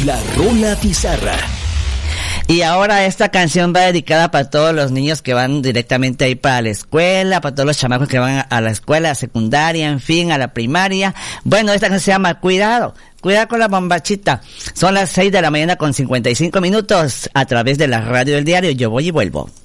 La Rola Pizarra. Y ahora esta canción va dedicada para todos los niños que van directamente ahí para la escuela, para todos los chamacos que van a la escuela secundaria, en fin, a la primaria. Bueno, esta canción se llama Cuidado con la bombachita. Son las 6 de la mañana con 55 minutos a través de la radio del diario Yo Voy y Vuelvo.